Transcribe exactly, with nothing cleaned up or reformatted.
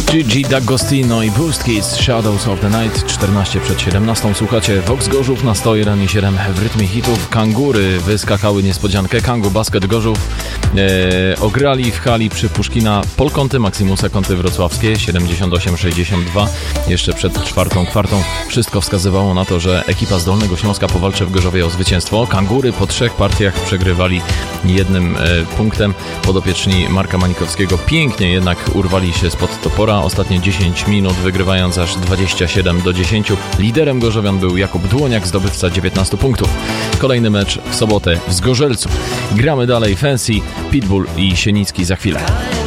Gigi D'Agostino i Boost Kids, Shadows of the Night, czternaście przed siedemnastą. Słuchacie Vox Gorzów na sto jeden i siedem w rytmie hitów. Kangury wyskakały niespodziankę. Kangu Basket Gorzów e, ograli w hali przy Puszkina Polkąty Maximusa Kąty Wrocławskie siedemdziesiąt osiem sześćdziesiąt dwa. Jeszcze przed czwartą kwartą wszystko wskazywało na to, że ekipa z Dolnego Śląska powalczy w Gorzowie o zwycięstwo. Kangury po trzech partiach przegrywali jednym e, punktem. Podopieczni Marka Manikowskiego pięknie jednak urwali się spod topora. Ostatnie dziesięć minut wygrywając aż dwadzieścia siedem do dziesięciu. Liderem Gorzowian był Jakub Dłoniak, zdobywca dziewiętnastu punktów. Kolejny mecz w sobotę w Zgorzelcu. Gramy dalej. Fancy, Pitbull i Sienicki za chwilę.